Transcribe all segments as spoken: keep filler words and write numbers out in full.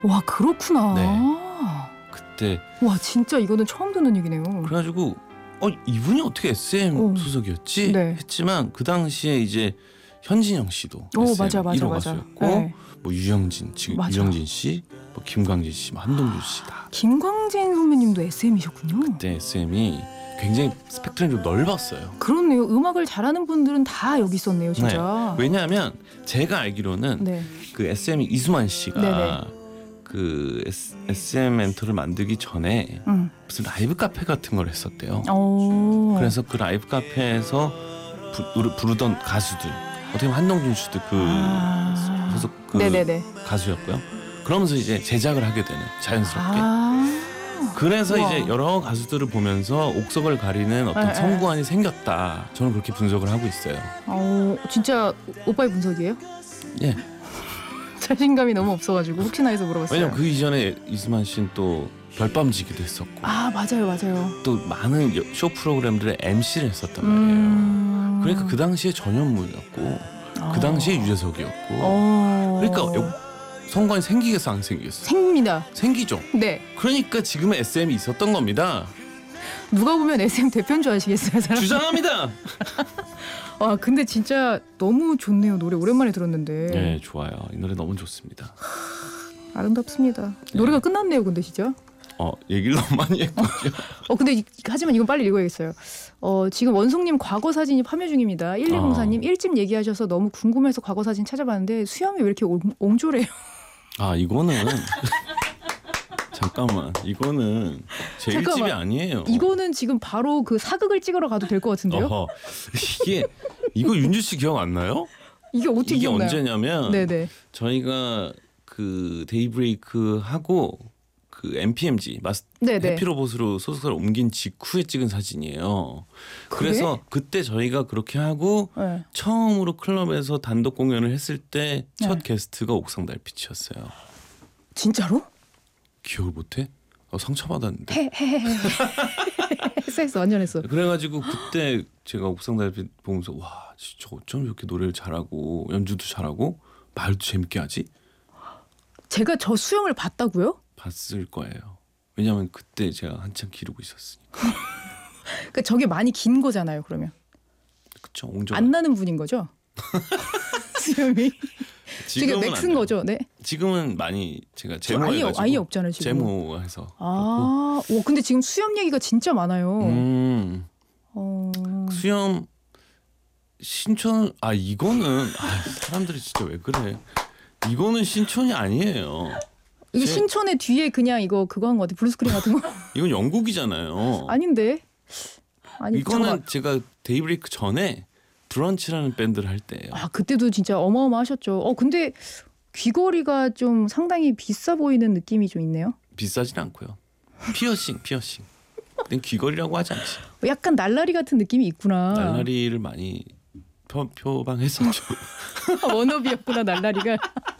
와 그렇구나. 네. 그때 와 진짜 이거는 처음 듣는 얘기네요. 그래가지고 어 이분이 어떻게 에스엠 어. 소속이었지? 네. 했지만 그 당시에 이제 현진영 씨도 오 에스엠 맞아 맞아 일 호 맞아. 가수였고 네. 뭐 유영진 지금 맞아. 유영진 씨, 뭐 김광진 씨, 뭐 한동준 씨 다. 김광진 선배님도 에스엠이셨군요. 그때 에스엠이 굉장히 스펙트럼이 좀 넓었어요. 그렇네요. 음악을 잘하는 분들은 다 여기 있었네요, 진짜. 왜냐하면 제가 알기로는 네. 그 에스엠 이수만 씨가 네네. 그 에스엠 멘토를 만들기 전에 음. 무슨 라이브 카페 같은 걸 했었대요. 오. 그래서 그 라이브 카페에서 부, 부르던 가수들 어떻게 보면 한동준 씨도 그 아. 소속 그 네네네. 가수였고요. 그러면서 이제 제작을 하게 되는 자연스럽게. 아. 그래서 우와. 이제 여러 가수들을 보면서 옥석을 가리는 어떤 네, 성구안이 생겼다. 저는 그렇게 분석을 하고 있어요. 어, 진짜 오빠의 분석이에요? 예. 자신감이 너무 없어가지고 혹시나 해서 물어봤어요. 왜냐면 그 이전에 이수만 씨는 또 별밤지기도 했었고 아 맞아요 맞아요. 또 많은 여- 쇼 프로그램들의 엠씨를 했었단 말이에요. 음... 그러니까 그 당시에 전현무였고 어... 그 당시에 유재석이었고 어... 그러니까 성관이 생기겠어 안 생기겠어? 생깁니다. 생기죠. 네. 그러니까 지금의 에스엠이 있었던 겁니다. 누가 보면 에스엠 대표인 줄 아시겠어요, 사람? 주장합니다. 아 근데 진짜 너무 좋네요. 노래 오랜만에 들었는데. 네 좋아요. 이 노래 너무 좋습니다. 아름답습니다. 노래가 끝났네요, 근데 진짜. 어 얘기를 너무 많이 했군요. 어 근데 이, 하지만 이건 빨리 읽어야겠어요. 어 지금 원송님 과거 사진이 판매 중입니다. 일이공사님 어. 일집 얘기하셔서 너무 궁금해서 과거 사진 찾아봤는데 수염이 왜 이렇게 옹, 옹졸해요? 아 이거는 잠깐만 이거는 제 잠깐만. 일집이 아니에요. 이거는 지금 바로 그 사극을 찍으러 가도 될 것 같은데요? 어허, 이게 이거 윤주 씨 기억 안 나요? 이게 어떻게 이게 기억나요? 언제냐면 네네. 저희가 그 데이브레이크 하고 그 엠피엠지 마스 네네. 해피로봇으로 소속사를 옮긴 직후에 찍은 사진이에요. 그래? 그래서 그때 저희가 그렇게 하고 네. 처음으로 클럽에서 단독 공연을 했을 때 첫 네. 게스트가 옥상 달빛이었어요. 진짜로? 기억을 못해? 어, 상처받았는데. 해해해. 했어 했어 완전 했어. 그래가지고 그때 제가 옥상 달빛 보면서 와 진짜 어쩜 이렇게 노래를 잘하고 연주도 잘하고 말도 재밌게 하지? 제가 저 수영을 봤다고요? 봤을 거예요. 왜냐면 그때 제가 한참 기르고 있었으니까. 그러니까 저게 많이 긴 거잖아요. 그러면 그쵸? 옹졸. 안 나는 분인 거죠? 수염이. 지금 지금은 맥스인 안 거죠? 네. 돼요. 지금은 많이 제가 아예 제모해가지고 아예 없잖아요 지금. 제모해서. 아, 오 근데 지금 수염 얘기가 진짜 많아요. 음, 어. 수염 신촌 아 이거는 아, 사람들이 진짜 왜 그래? 이거는 신촌이 아니에요. 이게 제- 신촌의 뒤에 그냥 이거 그거 한 거 같아. 블루스크린 같은 거? 이건 영국이잖아요. 아닌데. 아니 이거는 잠깐만. 제가 데이브레이크 전에 브런치라는 밴드를 할 때예요. 아 그때도 진짜 어마어마하셨죠. 어 근데 귀걸이가 좀 상당히 비싸 보이는 느낌이 좀 있네요. 비싸진 않고요. 피어싱, 피어싱. 난 귀걸이라고 하지 않지. 어, 약간 날라리 같은 느낌이 있구나. 날라리를 많이 표, 표방했었죠. 아, 워너비였구나 날라리가.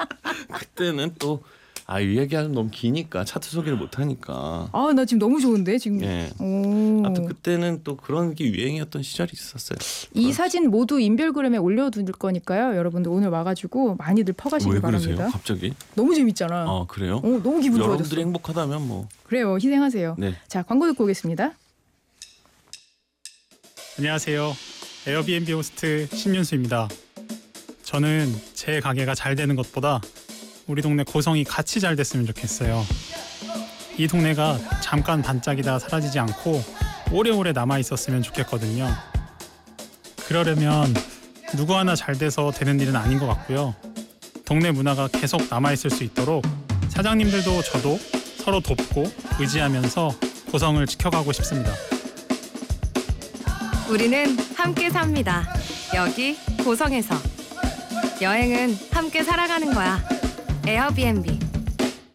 그때는 또 아 이 얘기하면 너무 기니까 차트 소개를 못 하니까. 아 나 지금 너무 좋은데 지금. 예. 오. 아무튼 그때는 또 그런 게 유행이었던 시절이 있었어요. 이 사진 모두 인별그램에 올려둘 거니까요. 여러분들 오늘 와가지고 많이들 퍼가시기 왜 바랍니다. 그러세요? 갑자기? 너무 재밌잖아. 아 그래요? 어, 너무 기분 좋아졌어. 여러분들이 행복하다면 뭐. 그래요. 희생하세요. 네. 자 광고 듣고 오겠습니다. 안녕하세요. 에어비앤비 호스트 신윤수입니다. 저는 제 가게가 잘 되는 것보다 우리 동네 고성이 같이 잘 됐으면 좋겠어요. 이 동네가 잠깐 반짝이다 사라지지 않고 오래오래 남아있었으면 좋겠거든요. 그러려면 누구 하나 잘 돼서 되는 일은 아닌 것 같고요. 동네 문화가 계속 남아있을 수 있도록 사장님들도 저도 서로 돕고 의지하면서 고성을 지켜가고 싶습니다. 우리는 함께 삽니다. 여기 고성에서. 여행은 함께 살아가는 거야. 에어비앤비.